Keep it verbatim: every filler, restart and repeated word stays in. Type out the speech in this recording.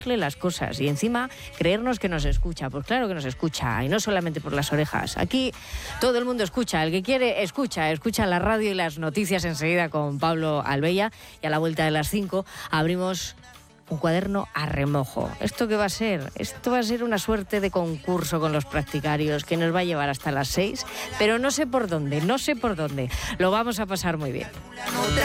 las cosas y encima creernos que nos escucha. Pues claro que nos escucha, y no solamente por las orejas. Aquí todo el mundo escucha, el que quiere escucha, escucha la radio y las noticias enseguida con Pablo Albella, y a la vuelta de las cinco abrimos un cuaderno a remojo. ¿Esto qué va a ser? Esto va a ser una suerte de concurso con los practicarios que nos va a llevar hasta las seis, pero no sé por dónde, no sé por dónde. Lo vamos a pasar muy bien.